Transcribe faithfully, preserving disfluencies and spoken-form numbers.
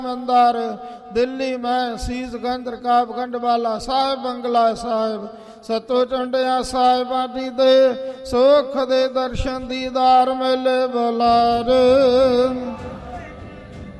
ਮੰਦਰ ਦਿੱਲੀ ਮੈਂ ਸੀਸ ਗੰਜ ਰਕਾਬ ਗੰਡਵਾਲਾ ਸਾਹਿਬ ਬੰਗਲਾ ਸਾਹਿਬ ਸਤੋ ਚੰਡਿਆ ਸਾਹਿਬਾਨੀ ਦੇ ਸੁਖ ਦੇ ਦਰਸ਼ਨ ਦੀਦਾਰ ਮੇਲੇ ਬੁਲਾਰੇ।